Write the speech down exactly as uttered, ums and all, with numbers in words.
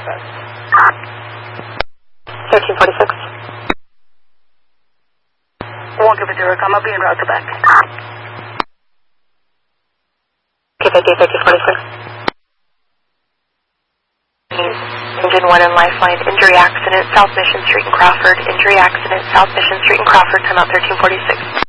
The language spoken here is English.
thirteen forty-six. Won't give it to her. I'll be en route to back. Okay, thank you, thirteen forty-six. Engine one and Lifeline, injury accident, South Mission Street in Crawford, injury accident, South Mission Street in Crawford, timeout thirteen forty-six.